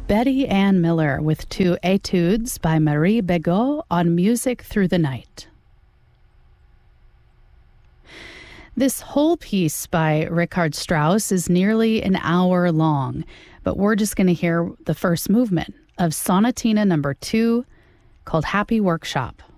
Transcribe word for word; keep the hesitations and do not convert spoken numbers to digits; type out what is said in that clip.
Betty Ann Miller with two etudes by Marie Begot on Music Through the Night. This whole piece by Richard Strauss is nearly an hour long, but we're just going to hear the first movement of Sonatina number two, called Happy Workshop.